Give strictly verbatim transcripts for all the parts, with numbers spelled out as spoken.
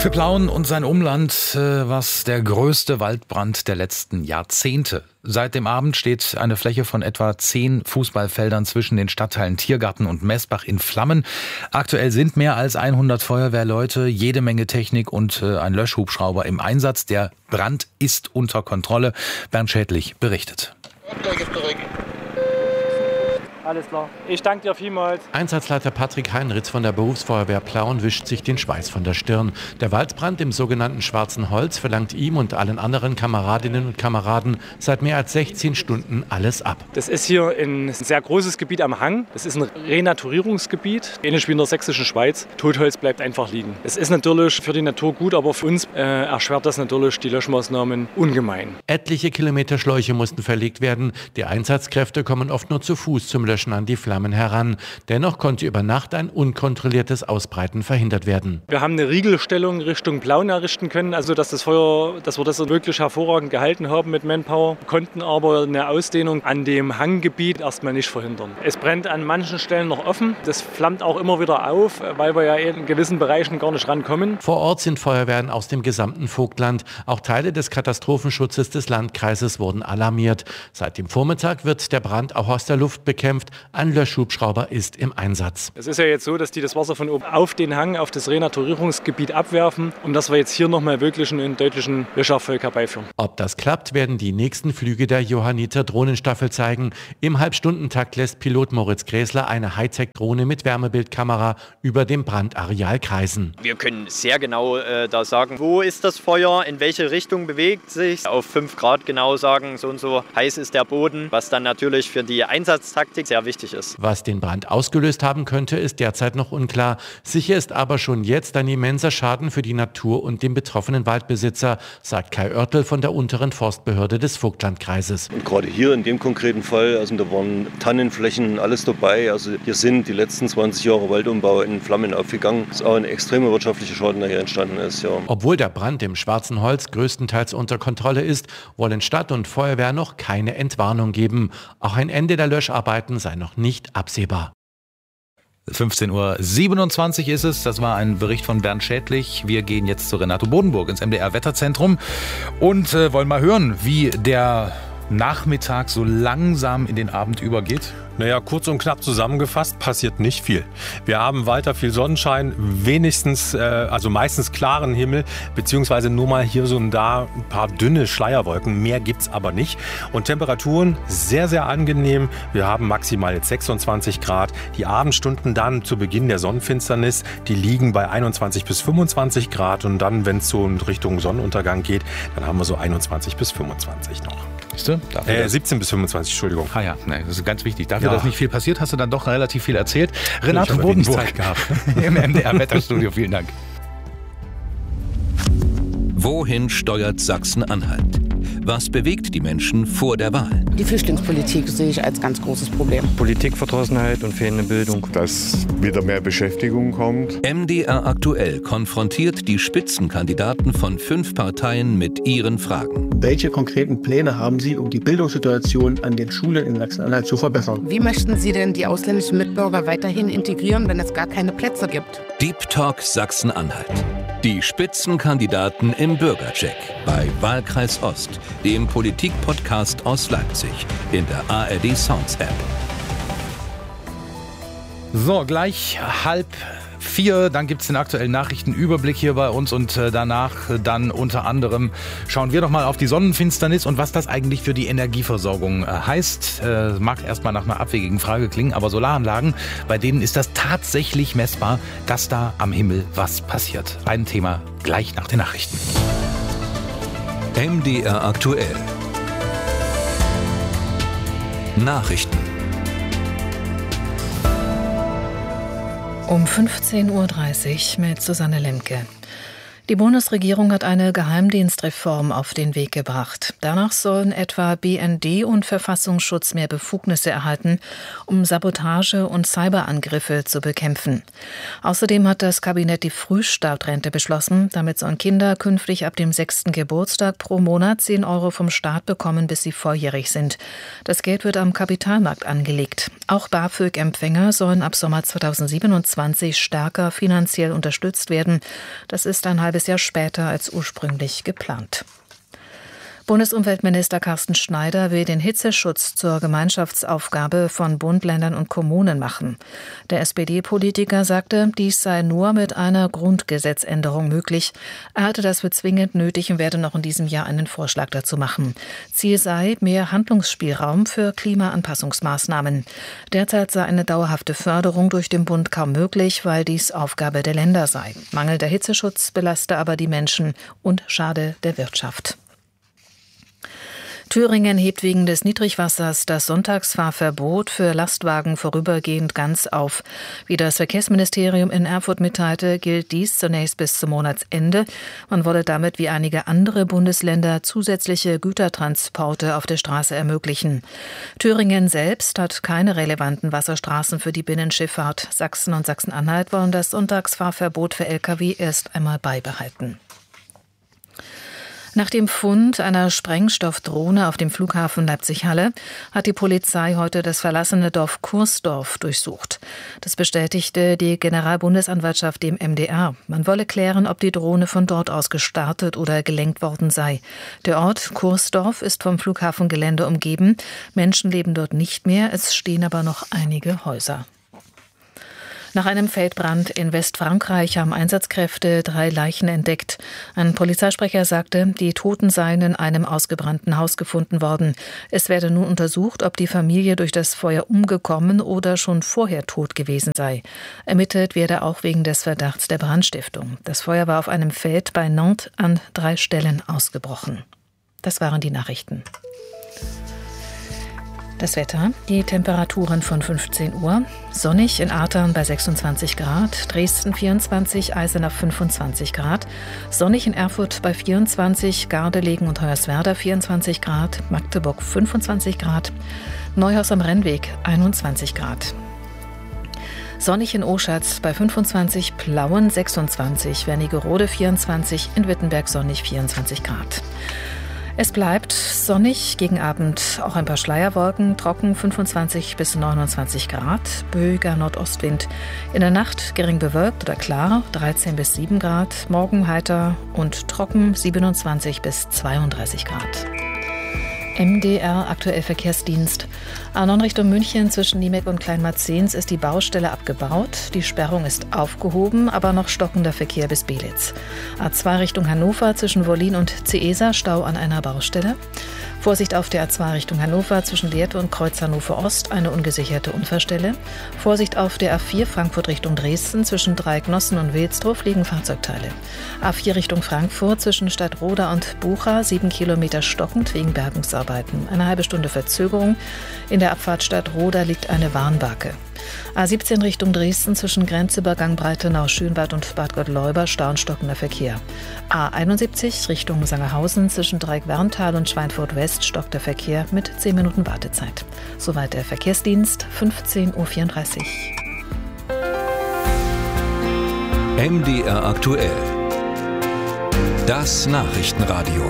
Für Plauen und sein Umland äh, war es der größte Waldbrand der letzten Jahrzehnte. Seit dem Abend steht eine Fläche von etwa zehn Fußballfeldern zwischen den Stadtteilen Tiergarten und Messbach in Flammen. Aktuell sind mehr als hundert Feuerwehrleute, jede Menge Technik und äh, ein Löschhubschrauber im Einsatz. Der Brand ist unter Kontrolle. Bernd Schädlich berichtet. Alles klar. Ich danke dir vielmals. Einsatzleiter Patrick Heinritz von der Berufsfeuerwehr Plauen wischt sich den Schweiß von der Stirn. Der Waldbrand im sogenannten Schwarzen Holz verlangt ihm und allen anderen Kameradinnen und Kameraden seit mehr als sechzehn Stunden alles ab. Das ist hier ein sehr großes Gebiet am Hang. Das ist ein Renaturierungsgebiet, ähnlich wie in der sächsischen Schweiz. Totholz bleibt einfach liegen. Es ist natürlich für die Natur gut, aber für uns äh, erschwert das natürlich die Löschmaßnahmen ungemein. Etliche Kilometer Schläuche mussten verlegt werden. Die Einsatzkräfte kommen oft nur zu Fuß zum Löschen an die Flammen heran. Dennoch konnte über Nacht ein unkontrolliertes Ausbreiten verhindert werden. Wir haben eine Riegelstellung Richtung Plauen errichten können, also dass das Feuer, dass wir das wirklich hervorragend gehalten haben mit Manpower, konnten aber eine Ausdehnung an dem Hanggebiet erstmal nicht verhindern. Es brennt an manchen Stellen noch offen. Das flammt auch immer wieder auf, weil wir ja in gewissen Bereichen gar nicht rankommen. Vor Ort sind Feuerwehren aus dem gesamten Vogtland. Auch Teile des Katastrophenschutzes des Landkreises wurden alarmiert. Seit dem Vormittag wird der Brand auch aus der Luft bekämpft. Ein Löschhubschrauber ist im Einsatz. Es ist ja jetzt so, dass die das Wasser von oben auf den Hang, auf das Renaturierungsgebiet abwerfen, um dass wir jetzt hier nochmal wirklich einen deutlichen Löscherfolg herbeiführen. Ob das klappt, werden die nächsten Flüge der Johanniter Drohnenstaffel zeigen. Im Halbstundentakt lässt Pilot Moritz Gräßler eine Hightech-Drohne mit Wärmebildkamera über dem Brandareal kreisen. Wir können sehr genau äh, da sagen, wo ist das Feuer, in welche Richtung bewegt sich. Auf fünf Grad genau sagen, so und so heiß ist der Boden, was dann natürlich für die Einsatztaktik sehr wichtig ist. Was den Brand ausgelöst haben könnte, ist derzeit noch unklar. Sicher ist aber schon jetzt ein immenser Schaden für die Natur und den betroffenen Waldbesitzer, sagt Kai Oertel von der unteren Forstbehörde des Vogtlandkreises. Und gerade hier in dem konkreten Fall, also da waren Tannenflächen, alles dabei. Also hier sind die letzten zwanzig Jahre Waldumbau in Flammen aufgegangen. Es ist auch ein extremer wirtschaftlicher Schaden, der hier entstanden ist. Ja. Obwohl der Brand im Schwarzen Holz größtenteils unter Kontrolle ist, wollen Stadt und Feuerwehr noch keine Entwarnung geben. Auch ein Ende der Löscharbeiten sei noch nicht absehbar. fünfzehn Uhr siebenundzwanzig ist es. Das war ein Bericht von Bernd Schädlich. Wir gehen jetzt zu Renato Bodenburg ins M D R-Wetterzentrum und äh, wollen mal hören, wie der Nachmittag so langsam in den Abend übergeht. Naja, kurz und knapp zusammengefasst, passiert nicht viel. Wir haben weiter viel Sonnenschein, wenigstens, äh, also meistens klaren Himmel, beziehungsweise nur mal hier so und da ein paar dünne Schleierwolken. Mehr gibt's aber nicht. Und Temperaturen sehr, sehr angenehm. Wir haben maximal jetzt sechsundzwanzig Grad. Die Abendstunden dann zu Beginn der Sonnenfinsternis, die liegen bei einundzwanzig bis fünfundzwanzig Grad. Und dann, wenn es so in Richtung Sonnenuntergang geht, dann haben wir so einundzwanzig bis fünfundzwanzig noch. Äh, siebzehn bis fünfundzwanzig, Entschuldigung. Ah ja, nee, das ist ganz wichtig. Dafür, ja. dass nicht viel passiert, hast du dann doch relativ viel erzählt. Renato Bodenburg Zeit gehabt. im M D R-Wetterstudio. Vielen Dank. Wohin steuert Sachsen-Anhalt? Was bewegt die Menschen vor der Wahl? Die Flüchtlingspolitik sehe ich als ganz großes Problem. Politikverdrossenheit und fehlende Bildung. Dass wieder mehr Beschäftigung kommt. M D R aktuell konfrontiert die Spitzenkandidaten von fünf Parteien mit ihren Fragen. Welche konkreten Pläne haben Sie, um die Bildungssituation an den Schulen in Sachsen-Anhalt zu verbessern? Wie möchten Sie denn die ausländischen Mitbürger weiterhin integrieren, wenn es gar keine Plätze gibt? Deep Talk Sachsen-Anhalt. Die Spitzenkandidaten im Bürgercheck bei Wahlkreis Ost, dem Politik-Podcast aus Leipzig, in der A R D Sounds App. So, gleich halb vier, dann gibt es den aktuellen Nachrichtenüberblick hier bei uns und äh, danach dann unter anderem schauen wir doch mal auf die Sonnenfinsternis und was das eigentlich für die Energieversorgung äh, heißt. Äh, mag erstmal nach einer abwegigen Frage klingen, aber Solaranlagen, bei denen ist das tatsächlich messbar, dass da am Himmel was passiert. Ein Thema gleich nach den Nachrichten. M D R aktuell. Nachrichten. Um fünfzehn Uhr dreißig mit Susanne Lemke. Die Bundesregierung hat eine Geheimdienstreform auf den Weg gebracht. Danach sollen etwa B N D und Verfassungsschutz mehr Befugnisse erhalten, um Sabotage und Cyberangriffe zu bekämpfen. Außerdem hat das Kabinett die Frühstartrente beschlossen. Damit sollen Kinder künftig ab dem sechsten Geburtstag pro Monat zehn Euro vom Staat bekommen, bis sie volljährig sind. Das Geld wird am Kapitalmarkt angelegt. Auch BAföG-Empfänger sollen ab Sommer zweitausendsiebenundzwanzig stärker finanziell unterstützt werden. Das ist ein halbes halbes Jahr später als ursprünglich geplant. Bundesumweltminister Carsten Schneider will den Hitzeschutz zur Gemeinschaftsaufgabe von Bund, Ländern und Kommunen machen. Der S P D-Politiker sagte, dies sei nur mit einer Grundgesetzänderung möglich. Er halte das für zwingend nötig und werde noch in diesem Jahr einen Vorschlag dazu machen. Ziel sei mehr Handlungsspielraum für Klimaanpassungsmaßnahmen. Derzeit sei eine dauerhafte Förderung durch den Bund kaum möglich, weil dies Aufgabe der Länder sei. Mangelnder Hitzeschutz belaste aber die Menschen und schade der Wirtschaft. Thüringen hebt wegen des Niedrigwassers das Sonntagsfahrverbot für Lastwagen vorübergehend ganz auf. Wie das Verkehrsministerium in Erfurt mitteilte, gilt dies zunächst bis zum Monatsende. Man wolle damit wie einige andere Bundesländer zusätzliche Gütertransporte auf der Straße ermöglichen. Thüringen selbst hat keine relevanten Wasserstraßen für die Binnenschifffahrt. Sachsen und Sachsen-Anhalt wollen das Sonntagsfahrverbot für L K W erst einmal beibehalten. Nach dem Fund einer Sprengstoffdrohne auf dem Flughafen Leipzig-Halle hat die Polizei heute das verlassene Dorf Kursdorf durchsucht. Das bestätigte die Generalbundesanwaltschaft dem M D R. Man wolle klären, ob die Drohne von dort aus gestartet oder gelenkt worden sei. Der Ort Kursdorf ist vom Flughafengelände umgeben. Menschen leben dort nicht mehr, es stehen aber noch einige Häuser. Nach einem Feldbrand in Westfrankreich haben Einsatzkräfte drei Leichen entdeckt. Ein Polizeisprecher sagte, die Toten seien in einem ausgebrannten Haus gefunden worden. Es werde nun untersucht, ob die Familie durch das Feuer umgekommen oder schon vorher tot gewesen sei. Ermittelt werde auch wegen des Verdachts der Brandstiftung. Das Feuer war auf einem Feld bei Nantes an drei Stellen ausgebrochen. Das waren die Nachrichten. Das Wetter, die Temperaturen von fünfzehn Uhr. Sonnig in Artern bei sechsundzwanzig Grad, Dresden vierundzwanzig, Eisenach fünfundzwanzig Grad. Sonnig in Erfurt bei vierundzwanzig, Gardelegen und Hoyerswerda vierundzwanzig Grad, Magdeburg fünfundzwanzig Grad, Neuhaus am Rennweg einundzwanzig Grad. Sonnig in Oschatz bei fünfundzwanzig, Plauen sechsundzwanzig, Wernigerode vierundzwanzig, in Wittenberg sonnig vierundzwanzig Grad. Es bleibt sonnig, gegen Abend auch ein paar Schleierwolken, trocken fünfundzwanzig bis neunundzwanzig Grad, böiger Nordostwind. In der Nacht gering bewölkt oder klar, dreizehn bis sieben Grad, morgen heiter und trocken siebenundzwanzig bis zweiunddreißig Grad. M D R aktuell Verkehrsdienst. A neun Richtung München zwischen Niemek und Kleinmarzens ist die Baustelle abgebaut. Die Sperrung ist aufgehoben, aber noch stockender Verkehr bis Belitz. A zwei Richtung Hannover zwischen Wollin und Ciesa, Stau an einer Baustelle. Vorsicht auf der A zwei Richtung Hannover zwischen Lehrte und Kreuz Hannover Ost, eine ungesicherte Unfallstelle. Vorsicht auf der A vier Frankfurt Richtung Dresden zwischen Dreiecknossen und Wilsdruf liegen Fahrzeugteile. A vier Richtung Frankfurt zwischen Stadtroda und Bucha, sieben Kilometer stockend wegen Bergungsarbeiten. Eine halbe Stunde Verzögerung. In der Abfahrt Stadtroda liegt eine Warnbarke. A siebzehn Richtung Dresden zwischen Grenzübergang Breitenau, Schönwald und Bad Gottleuba, Stau und stockender Verkehr. A einundsiebzig Richtung Sangerhausen zwischen Dreieck-Werntal und Schweinfurt West stockt der Verkehr mit zehn Minuten Wartezeit. Soweit der Verkehrsdienst, fünfzehn Uhr vierunddreißig. M D R aktuell. Das Nachrichtenradio.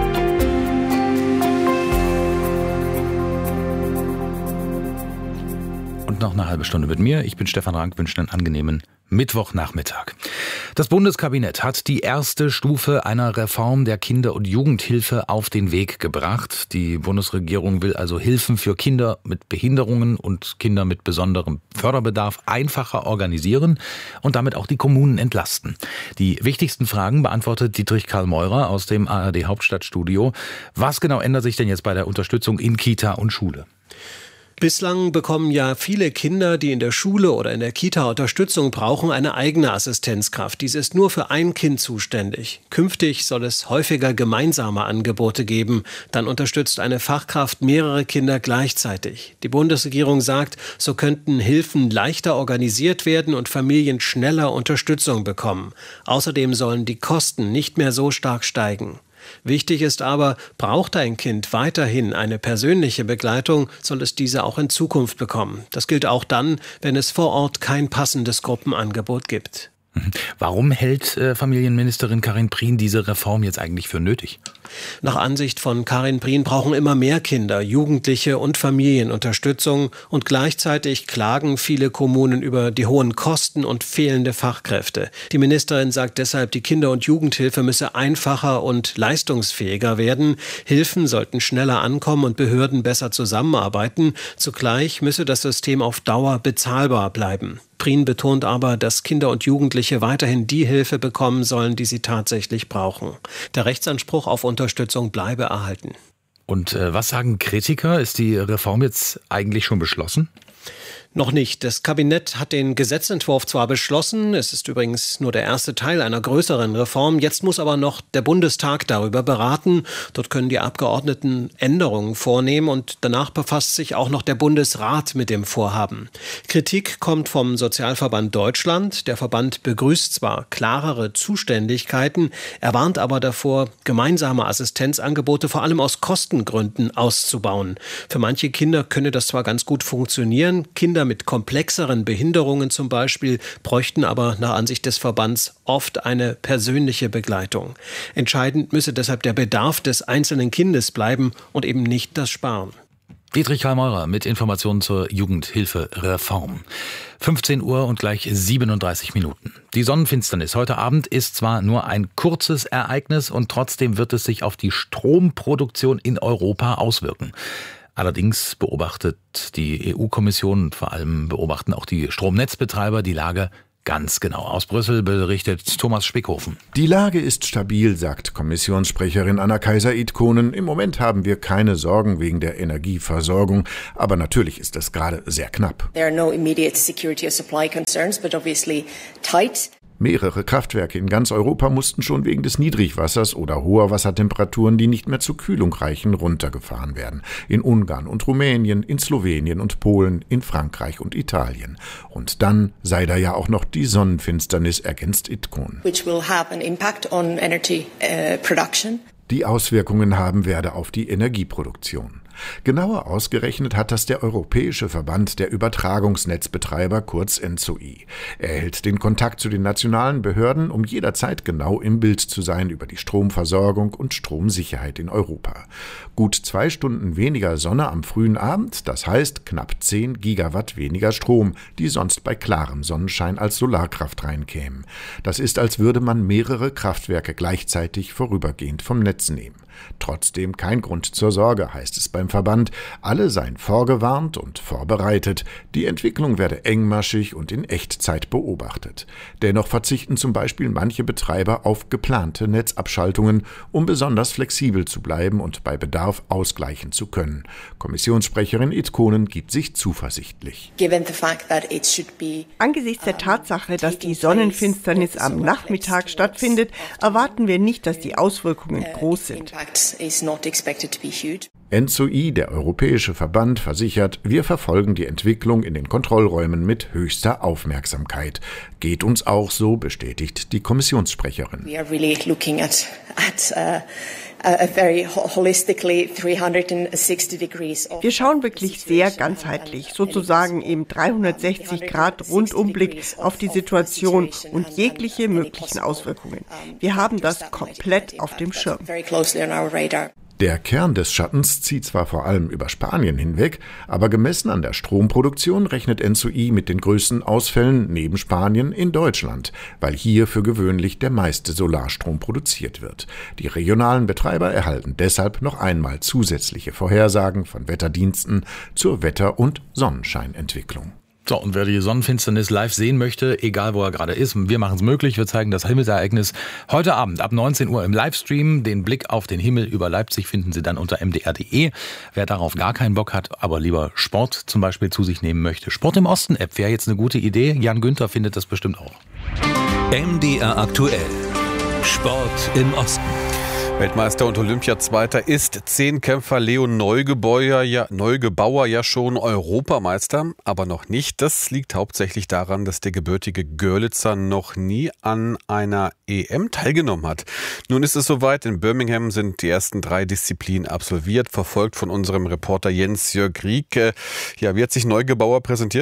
Und noch eine halbe Stunde mit mir. Ich bin Stefan Rank, wünsche einen angenehmen Mittwochnachmittag. Das Bundeskabinett hat die erste Stufe einer Reform der Kinder- und Jugendhilfe auf den Weg gebracht. Die Bundesregierung will also Hilfen für Kinder mit Behinderungen und Kinder mit besonderem Förderbedarf einfacher organisieren und damit auch die Kommunen entlasten. Die wichtigsten Fragen beantwortet Dietrich Karl Meurer aus dem A R D Hauptstadtstudio. Was genau ändert sich denn jetzt bei der Unterstützung in Kita und Schule? Bislang bekommen ja viele Kinder, die in der Schule oder in der Kita Unterstützung brauchen, eine eigene Assistenzkraft. Dies ist nur für ein Kind zuständig. Künftig soll es häufiger gemeinsame Angebote geben. Dann unterstützt eine Fachkraft mehrere Kinder gleichzeitig. Die Bundesregierung sagt, so könnten Hilfen leichter organisiert werden und Familien schneller Unterstützung bekommen. Außerdem sollen die Kosten nicht mehr so stark steigen. Wichtig ist aber, braucht ein Kind weiterhin eine persönliche Begleitung, soll es diese auch in Zukunft bekommen. Das gilt auch dann, wenn es vor Ort kein passendes Gruppenangebot gibt. Warum hält äh, Familienministerin Karin Prien diese Reform jetzt eigentlich für nötig? Nach Ansicht von Karin Prien brauchen immer mehr Kinder, Jugendliche und Familien Unterstützung und gleichzeitig klagen viele Kommunen über die hohen Kosten und fehlende Fachkräfte. Die Ministerin sagt deshalb, die Kinder- und Jugendhilfe müsse einfacher und leistungsfähiger werden. Hilfen sollten schneller ankommen und Behörden besser zusammenarbeiten. Zugleich müsse das System auf Dauer bezahlbar bleiben. Prien betont aber, dass Kinder und Jugendliche weiterhin die Hilfe bekommen sollen, die sie tatsächlich brauchen. Der Rechtsanspruch auf Unterstützung bleibe erhalten. Und äh, was sagen Kritiker? Ist die Reform jetzt eigentlich schon beschlossen? Noch nicht. Das Kabinett hat den Gesetzentwurf zwar beschlossen, es ist übrigens nur der erste Teil einer größeren Reform, jetzt muss aber noch der Bundestag darüber beraten. Dort können die Abgeordneten Änderungen vornehmen und danach befasst sich auch noch der Bundesrat mit dem Vorhaben. Kritik kommt vom Sozialverband Deutschland. Der Verband begrüßt zwar klarere Zuständigkeiten, er warnt aber davor, gemeinsame Assistenzangebote vor allem aus Kostengründen auszubauen. Für manche Kinder könne das zwar ganz gut funktionieren, Kinder mit komplexeren Behinderungen zum Beispiel bräuchten aber nach Ansicht des Verbands oft eine persönliche Begleitung. Entscheidend müsse deshalb der Bedarf des einzelnen Kindes bleiben und eben nicht das Sparen. Dietrich Karl Meurer mit Informationen zur Jugendhilfereform. fünfzehn Uhr und gleich siebenunddreißig Minuten. Die Sonnenfinsternis heute Abend ist zwar nur ein kurzes Ereignis und trotzdem wird es sich auf die Stromproduktion in Europa auswirken. Allerdings beobachtet die E U-Kommission und vor allem beobachten auch die Stromnetzbetreiber die Lage ganz genau. Aus Brüssel berichtet Thomas Spickhofen. Die Lage ist stabil, sagt Kommissionssprecherin Anna Kaiser-Itkonen. Im Moment haben wir keine Sorgen wegen der Energieversorgung, aber natürlich ist es gerade sehr knapp. There are no immediate security of supply concerns, but obviously tight. Mehrere Kraftwerke in ganz Europa mussten schon wegen des Niedrigwassers oder hoher Wassertemperaturen, die nicht mehr zur Kühlung reichen, runtergefahren werden. In Ungarn und Rumänien, in Slowenien und Polen, in Frankreich und Italien. Und dann sei da ja auch noch die Sonnenfinsternis, ergänzt Itkonen. Which will have an impact on energy uh, production. Die Auswirkungen haben werde auf die Energieproduktion. Genauer ausgerechnet hat das der Europäische Verband der Übertragungsnetzbetreiber, kurz N Z O I. Er hält den Kontakt zu den nationalen Behörden, um jederzeit genau im Bild zu sein über die Stromversorgung und Stromsicherheit in Europa. Gut zwei Stunden weniger Sonne am frühen Abend, das heißt knapp zehn Gigawatt weniger Strom, die sonst bei klarem Sonnenschein als Solarkraft reinkämen. Das ist, als würde man mehrere Kraftwerke gleichzeitig vorübergehend vom Netz nehmen. Trotzdem kein Grund zur Sorge, heißt es beim Verband. Alle seien vorgewarnt und vorbereitet. Die Entwicklung werde engmaschig und in Echtzeit beobachtet. Dennoch verzichten zum Beispiel manche Betreiber auf geplante Netzabschaltungen, um besonders flexibel zu bleiben und bei Bedarf ausgleichen zu können. Kommissionssprecherin Itkonen gibt sich zuversichtlich. Angesichts der Tatsache, dass die Sonnenfinsternis am Nachmittag stattfindet, erwarten wir nicht, dass die Auswirkungen groß sind. N Z O I, der Europäische Verband, versichert, wir verfolgen die Entwicklung in den Kontrollräumen mit höchster Aufmerksamkeit. Geht uns auch so, bestätigt die Kommissionssprecherin. We are really looking at, at uh Wir schauen wirklich sehr ganzheitlich, sozusagen im dreihundertsechzig Grad Rundumblick auf die Situation und jegliche möglichen Auswirkungen. Wir haben das komplett auf dem Schirm. Der Kern des Schattens zieht zwar vor allem über Spanien hinweg, aber gemessen an der Stromproduktion rechnet N Z O I mit den größten Ausfällen neben Spanien in Deutschland, weil hier für gewöhnlich der meiste Solarstrom produziert wird. Die regionalen Betreiber erhalten deshalb noch einmal zusätzliche Vorhersagen von Wetterdiensten zur Wetter- und Sonnenscheinentwicklung. So, und wer die Sonnenfinsternis live sehen möchte, egal wo er gerade ist, wir machen es möglich. Wir zeigen das Himmelsereignis heute Abend ab neunzehn Uhr im Livestream. Den Blick auf den Himmel über Leipzig finden Sie dann unter m d r punkt d e. Wer darauf gar keinen Bock hat, aber lieber Sport zum Beispiel zu sich nehmen möchte. Sport im Osten-App wäre jetzt eine gute Idee. Jan Günther findet das bestimmt auch. M D R aktuell. Sport im Osten. Weltmeister und Olympiazweiter ist Zehnkämpfer Leon Neugebauer ja, Neugebauer ja schon Europameister, aber noch nicht. Das liegt hauptsächlich daran, dass der gebürtige Görlitzer noch nie an einer E M teilgenommen hat. Nun ist es soweit, in Birmingham sind die ersten drei Disziplinen absolviert, verfolgt von unserem Reporter Jens-Jörg Rieck. Ja, wie hat sich Neugebauer präsentiert?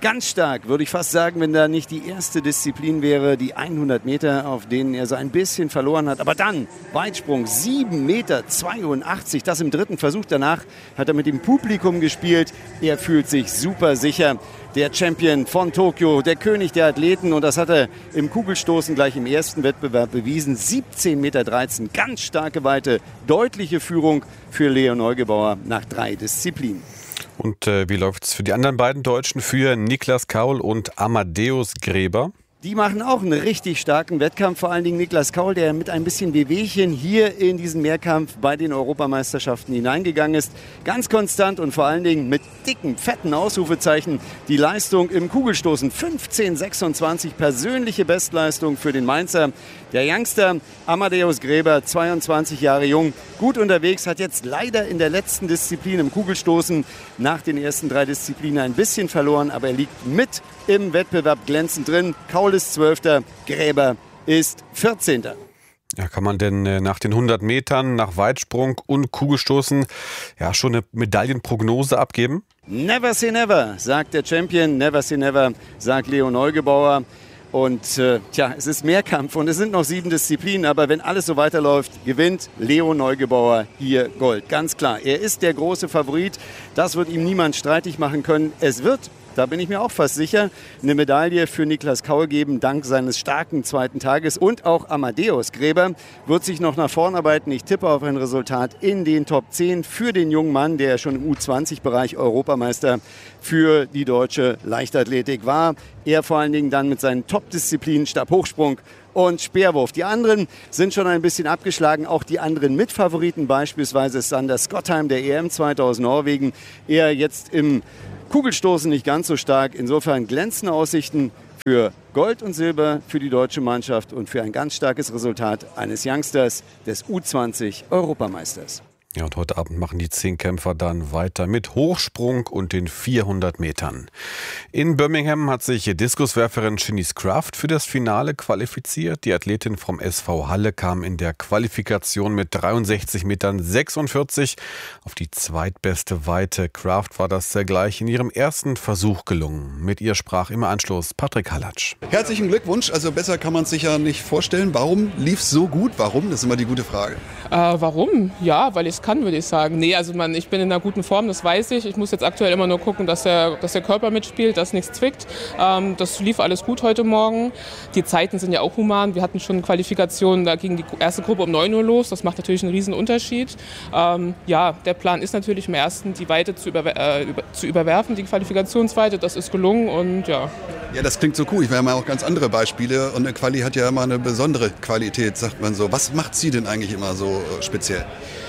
Ganz stark, würde ich fast sagen, wenn da nicht die erste Disziplin wäre, die hundert Meter, auf denen er so ein bisschen verloren hat. Aber dann Weitsprung, sieben Meter zweiundachtzig, das im dritten Versuch. Danach hat er mit dem Publikum gespielt. Er fühlt sich super sicher. Der Champion von Tokio, der König der Athleten. Und das hat er im Kugelstoßen gleich im ersten Wettbewerb bewiesen. siebzehn Meter dreizehn, ganz starke Weite, deutliche Führung für Leo Neugebauer nach drei Disziplinen. Und äh, wie läuft es für die anderen beiden Deutschen, für Niklas Kaul und Amadeus Gräber? Die machen auch einen richtig starken Wettkampf, vor allen Dingen Niklas Kaul, der mit ein bisschen Wehwehchen hier in diesen Mehrkampf bei den Europameisterschaften hineingegangen ist. Ganz konstant und vor allen Dingen mit dicken, fetten Ausrufezeichen. Die Leistung im Kugelstoßen fünfzehn sechsundzwanzig, persönliche Bestleistung für den Mainzer. Der Youngster Amadeus Gräber, zweiundzwanzig Jahre jung, gut unterwegs, hat jetzt leider in der letzten Disziplin im Kugelstoßen nach den ersten drei Disziplinen ein bisschen verloren, aber er liegt mit im Wettbewerb glänzend drin. Kaul ist Zwölfter, Gräber ist vierzehnter. Ja, kann man denn nach den hundert Metern, nach Weitsprung und Kugelstoßen ja schon eine Medaillenprognose abgeben? Never say never, sagt der Champion. Never say never, sagt Leo Neugebauer. Und äh, tja, es ist Mehrkampf und es sind noch sieben Disziplinen. Aber wenn alles so weiterläuft, gewinnt Leo Neugebauer hier Gold. Ganz klar, er ist der große Favorit. Das wird ihm niemand streitig machen können. Es wird, da bin ich mir auch fast sicher, eine Medaille für Niklas Kaul geben, dank seines starken zweiten Tages. Und auch Amadeus Gräber wird sich noch nach vorn arbeiten. Ich tippe auf ein Resultat in den Top zehn für den jungen Mann, der schon im U zwanzig Bereich Europameister für die deutsche Leichtathletik war. Er vor allen Dingen dann mit seinen Top-Disziplinen Stabhochsprung und Speerwurf. Die anderen sind schon ein bisschen abgeschlagen, auch die anderen Mitfavoriten, beispielsweise Sander Skottheim, der E M-Zweiter aus Norwegen. Er jetzt im Kugelstoßen nicht ganz so stark. Insofern glänzende Aussichten für Gold und Silber für die deutsche Mannschaft und für ein ganz starkes Resultat eines Youngsters, des U zwanzig Europameisters. Ja, und heute Abend machen die Zehnkämpfer dann weiter mit Hochsprung und den vierhundert Metern. In Birmingham hat sich Diskuswerferin Shanice Kraft für das Finale qualifiziert. Die Athletin vom S V Halle kam in der Qualifikation mit dreiundsechzig Metern sechsundvierzig auf die zweitbeste Weite. Kraft war das gleich in ihrem ersten Versuch gelungen. Mit ihr sprach im Anschluss Patrick Hallatsch. Herzlichen Glückwunsch, also besser kann man es sich ja nicht vorstellen. Warum lief es so gut? Warum? Das ist immer die gute Frage. Äh, warum? Ja, weil ich es kann, würde ich sagen. Nee, also man, ich bin in einer guten Form, das weiß ich. Ich muss jetzt aktuell immer nur gucken, dass der, dass der Körper mitspielt, dass nichts zwickt. Ähm, das lief alles gut heute Morgen. Die Zeiten sind ja auch human. Wir hatten schon Qualifikationen, da ging die erste Gruppe um neun Uhr los. Das macht natürlich einen riesen Unterschied. Ähm, ja, der Plan ist natürlich im ersten, die Weite zu, überwer- äh, über, zu überwerfen, die Qualifikationsweite. Das ist gelungen und ja. Ja, das klingt so cool. Ich habe ja auch ganz andere Beispiele und eine Quali hat ja immer eine besondere Qualität, sagt man so. Was macht sie denn eigentlich immer so speziell?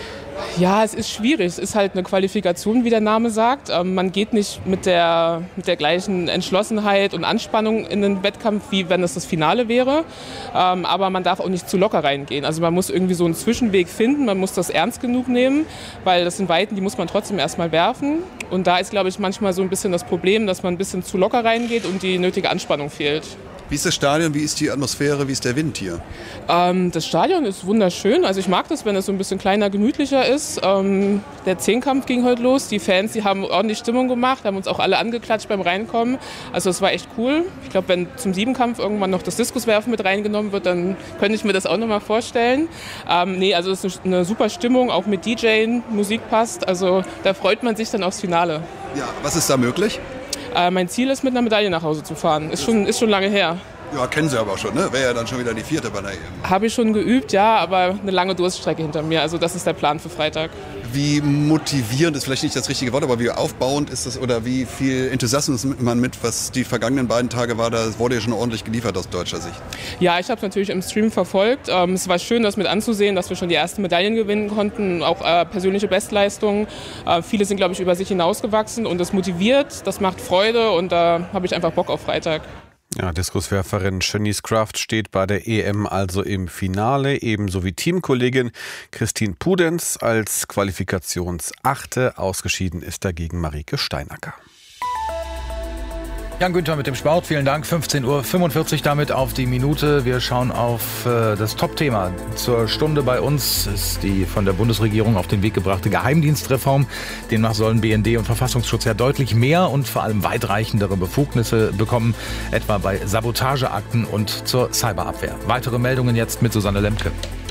Ja, es ist schwierig. Es ist halt eine Qualifikation, wie der Name sagt. Ähm, man geht nicht mit der, mit der gleichen Entschlossenheit und Anspannung in den Wettkampf, wie wenn es das Finale wäre. Ähm, aber man darf auch nicht zu locker reingehen. Also man muss irgendwie so einen Zwischenweg finden. Man muss das ernst genug nehmen, weil das sind Weiten, die muss man trotzdem erstmal werfen. Und da ist, glaube ich, manchmal so ein bisschen das Problem, dass man ein bisschen zu locker reingeht und die nötige Anspannung fehlt. Wie ist das Stadion, wie ist die Atmosphäre, wie ist der Wind hier? Ähm, das Stadion ist wunderschön. Also ich mag das, wenn es so ein bisschen kleiner, gemütlicher ist. Ähm, der Zehnkampf ging heute los. Die Fans, die haben ordentlich Stimmung gemacht, haben uns auch alle angeklatscht beim Reinkommen. Also es war echt cool. Ich glaube, wenn zum Siebenkampf irgendwann noch das Diskuswerfen mit reingenommen wird, dann könnte ich mir das auch noch mal vorstellen. Ähm, nee, also es ist eine super Stimmung, auch mit D J, Musik passt. Also da freut man sich dann aufs Finale. Ja, was ist da möglich? Äh, mein Ziel ist, mit einer Medaille nach Hause zu fahren. Ist schon, ist schon lange her. Ja, kennen Sie aber schon, ne? Wäre ja dann schon wieder die vierte bei der E M. Habe ich schon geübt, ja, aber eine lange Durststrecke hinter mir. Also das ist der Plan für Freitag. Wie motivierend ist vielleicht nicht das richtige Wort, aber wie aufbauend ist das oder wie viel Enthusiasmus nimmt man mit, was die vergangenen beiden Tage war? Da wurde ja schon ordentlich geliefert aus deutscher Sicht. Ja, ich habe es natürlich im Stream verfolgt. Ähm, es war schön, das mit anzusehen, dass wir schon die ersten Medaillen gewinnen konnten, auch äh, persönliche Bestleistungen. Äh, viele sind, glaube ich, über sich hinausgewachsen und das motiviert, das macht Freude und da habe ich einfach Bock auf Freitag. Ja, Diskuswerferin Shanice Kraft steht bei der E M also im Finale, ebenso wie Teamkollegin Christine Pudenz als Qualifikationsachte. Ausgeschieden ist dagegen Marieke Steinacker. Jan Günther mit dem Sport, vielen Dank. fünfzehn Uhr fünfundvierzig damit auf die Minute. Wir schauen auf äh, das Top-Thema zur Stunde bei uns. Ist die von der Bundesregierung auf den Weg gebrachte Geheimdienstreform. Demnach sollen B N D und Verfassungsschutz ja deutlich mehr und vor allem weitreichendere Befugnisse bekommen, etwa bei Sabotageakten und zur Cyberabwehr. Weitere Meldungen jetzt mit Susanne Lemke.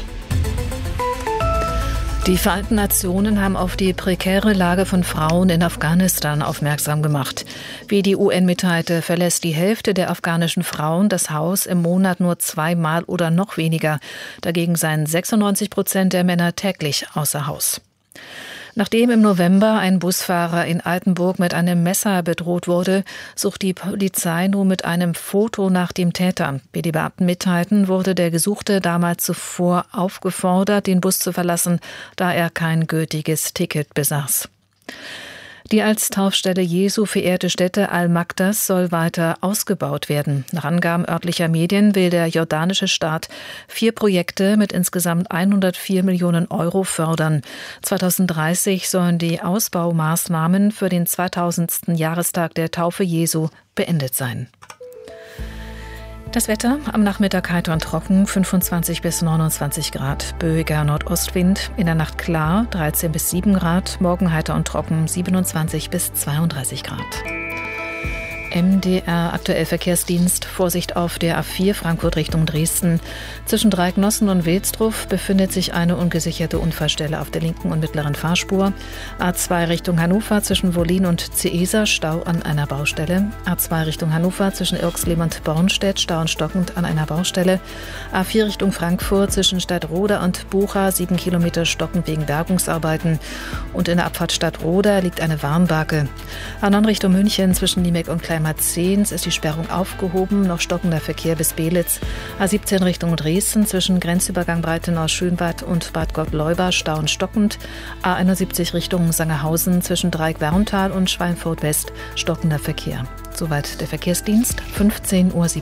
Die Vereinten Nationen haben auf die prekäre Lage von Frauen in Afghanistan aufmerksam gemacht. Wie die U N mitteilte, verlässt die Hälfte der afghanischen Frauen das Haus im Monat nur zweimal oder noch weniger. Dagegen seien sechsundneunzig Prozent der Männer täglich außer Haus. Nachdem im November ein Busfahrer in Altenburg mit einem Messer bedroht wurde, sucht die Polizei nun mit einem Foto nach dem Täter. Wie die Beamten mitteilten, wurde der Gesuchte damals zuvor aufgefordert, den Bus zu verlassen, da er kein gültiges Ticket besaß. Die als Taufstelle Jesu verehrte Stätte Al-Makdas soll weiter ausgebaut werden. Nach Angaben örtlicher Medien will der jordanische Staat vier Projekte mit insgesamt hundertvier Millionen Euro fördern. zweitausenddreißig sollen die Ausbaumaßnahmen für den zweitausendsten Jahrestag der Taufe Jesu beendet sein. Das Wetter am Nachmittag heiter und trocken, fünfundzwanzig bis neunundzwanzig Grad. Böiger Nordostwind, in der Nacht klar, dreizehn bis sieben Grad. Morgen heiter und trocken, siebenundzwanzig bis zweiunddreißig Grad. M D R Aktuell Verkehrsdienst. Vorsicht auf der A vier Frankfurt Richtung Dresden. Zwischen Dreignossen und Wilsdruff befindet sich eine ungesicherte Unfallstelle auf der linken und mittleren Fahrspur. A zwei Richtung Hannover zwischen Wollin und Ceesa, Stau an einer Baustelle. A zwei Richtung Hannover zwischen Irxleben und Bornstedt, Stau und stockend an einer Baustelle. A vier Richtung Frankfurt zwischen Stadtroda und Bucha, sieben Kilometer stockend wegen Bergungsarbeiten. Und in der Abfahrt Stadtroda liegt eine Warnbarke. A neun Richtung München zwischen Liemek und Kleinmachnow zehn ist die Sperrung aufgehoben, noch stockender Verkehr bis Belitz. A siebzehn Richtung Dresden zwischen Grenzübergang Breitenau-Schönbad und Bad Gottleuba, Stau und stockend. A einundsiebzig Richtung Sangerhausen zwischen Dreieck-Werntal und Schweinfurt West, stockender Verkehr. Soweit der Verkehrsdienst, fünfzehn Uhr sieben.